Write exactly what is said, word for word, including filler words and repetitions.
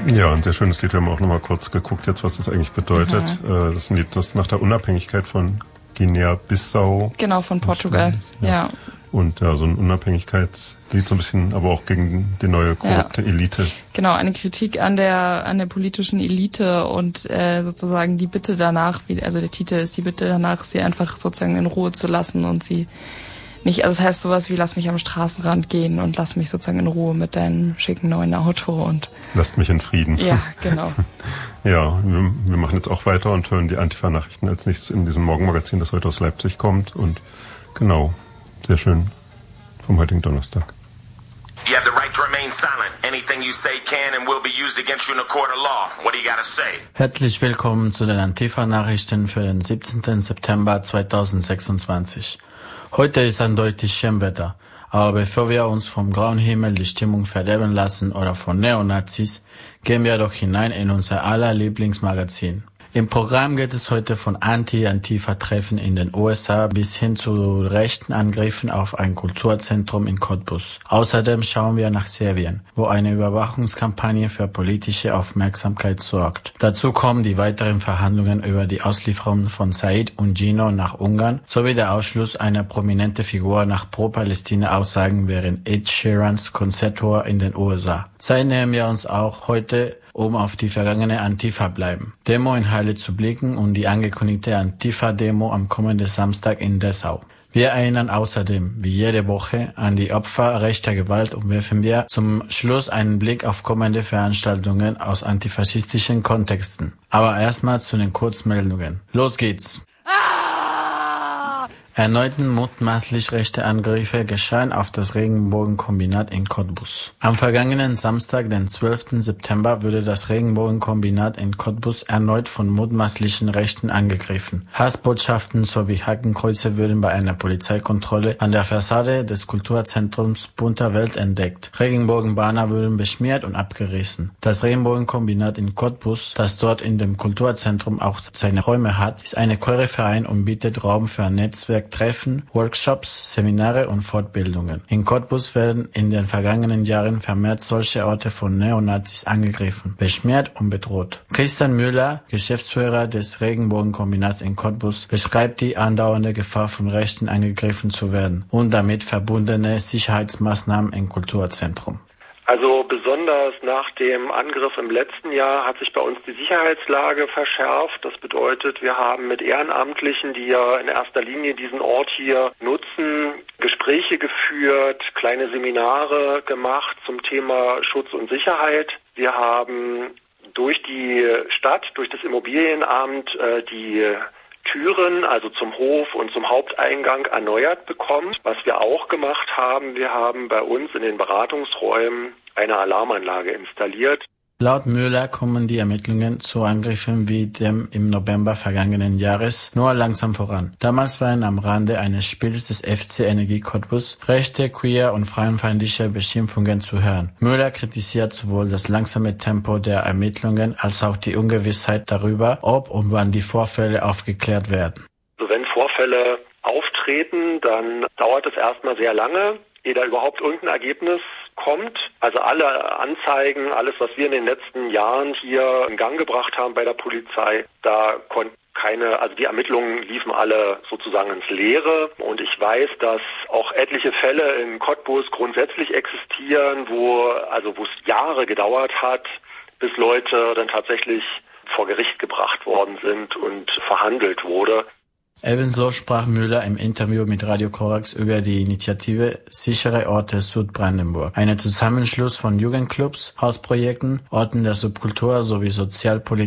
Ja, ein sehr schönes Lied. Wir haben auch noch mal kurz geguckt jetzt, was das eigentlich bedeutet. Mhm. Das ist ein Lied, das nach der Unabhängigkeit von Guinea-Bissau. Genau, von Portugal, ja. ja. Und ja, so ein Unabhängigkeitslied, so ein bisschen, aber auch gegen die neue korrupte ja. Elite. Genau, eine Kritik an der an der politischen Elite und äh, sozusagen die Bitte danach, wie, also der Titel ist die Bitte danach, sie einfach sozusagen in Ruhe zu lassen und sie nicht, also das heißt sowas wie, lass mich am Straßenrand gehen und lass mich sozusagen in Ruhe mit deinem schicken neuen Auto und... Lasst mich in Frieden. Ja, genau. Ja, wir, wir machen jetzt auch weiter und hören die Antifa-Nachrichten als nächstes in diesem Morgenmagazin, das heute aus Leipzig kommt und genau, sehr schön vom heutigen Donnerstag. You have the right to remain silent. Anything you say can and will be used against you in a court of law. What do you gotta say? Herzlich willkommen zu den Antifa-Nachrichten für den siebzehnten September zweitausendsechsundzwanzig. Heute ist eindeutig Schirmwetter, aber bevor wir uns vom grauen Himmel die Stimmung verderben lassen oder von Neonazis, gehen wir doch hinein in unser aller Lieblingsmagazin. Im Programm geht es heute von Anti-Antifa-Treffen in den U S A bis hin zu rechten Angriffen auf ein Kulturzentrum in Cottbus. Außerdem schauen wir nach Serbien, wo eine Überwachungskampagne für politische Aufmerksamkeit sorgt. Dazu kommen die weiteren Verhandlungen über die Auslieferung von Said und Gino nach Ungarn sowie der Ausschluss einer prominenten Figur nach Pro-Palästina-Aussagen während Ed Sheerans Konzerttour in den U S A. Zeit nehmen wir uns auch heute, um auf die vergangene Antifa bleiben. Demo in Halle zu blicken und die angekündigte Antifa-Demo am kommenden Samstag in Dessau. Wir erinnern außerdem, wie jede Woche, an die Opfer rechter Gewalt und werfen wir zum Schluss einen Blick auf kommende Veranstaltungen aus antifaschistischen Kontexten. Aber erstmal zu den Kurzmeldungen. Los geht's! Erneuten mutmaßlich rechte Angriffe geschahen auf das Regenbogenkombinat in Cottbus. Am vergangenen Samstag, den zwölften September, wurde das Regenbogenkombinat in Cottbus erneut von mutmaßlichen Rechten angegriffen. Hassbotschaften sowie Hakenkreuze wurden bei einer Polizeikontrolle an der Fassade des Kulturzentrums Bunter Welt entdeckt. Regenbogenbanner wurden beschmiert und abgerissen. Das Regenbogenkombinat in Cottbus, das dort in dem Kulturzentrum auch seine Räume hat, ist eine Chorverein und bietet Raum für ein Netzwerk, Treffen, Workshops, Seminare und Fortbildungen. In Cottbus werden in den vergangenen Jahren vermehrt solche Orte von Neonazis angegriffen, beschmiert und bedroht. Christian Müller, Geschäftsführer des Regenbogenkombinats in Cottbus, beschreibt die andauernde Gefahr, von Rechten angegriffen zu werden und damit verbundene Sicherheitsmaßnahmen im Kulturzentrum. Also besonders nach dem Angriff im letzten Jahr hat sich bei uns die Sicherheitslage verschärft. Das bedeutet, wir haben mit Ehrenamtlichen, die ja in erster Linie diesen Ort hier nutzen, Gespräche geführt, kleine Seminare gemacht zum Thema Schutz und Sicherheit. Wir haben durch die Stadt, durch das Immobilienamt äh, die Türen, also zum Hof und zum Haupteingang erneuert bekommen. Was wir auch gemacht haben, wir haben bei uns in den Beratungsräumen eine Alarmanlage installiert. Laut Müller kommen die Ermittlungen zu Angriffen wie dem im November vergangenen Jahres nur langsam voran. Damals waren am Rande eines Spiels des F C Energie Cottbus rechte, queer und frauenfeindliche Beschimpfungen zu hören. Müller kritisiert sowohl das langsame Tempo der Ermittlungen als auch die Ungewissheit darüber, ob und wann die Vorfälle aufgeklärt werden. Also wenn Vorfälle auftreten, dann dauert es erstmal sehr lange, ehe da überhaupt irgendein Ergebnis kommt. Also alle Anzeigen, alles, was wir in den letzten Jahren hier in Gang gebracht haben bei der Polizei, da konnten keine, also die Ermittlungen liefen alle sozusagen ins Leere. Und ich weiß, dass auch etliche Fälle in Cottbus grundsätzlich existieren, wo, also wo es Jahre gedauert hat, bis Leute dann tatsächlich vor Gericht gebracht worden sind und verhandelt wurde. Ebenso sprach Müller im Interview mit Radio Korax über die Initiative Sichere Orte Südbrandenburg, einen Zusammenschluss von Jugendclubs, Hausprojekten, Orten der Subkultur sowie sozialpolitischen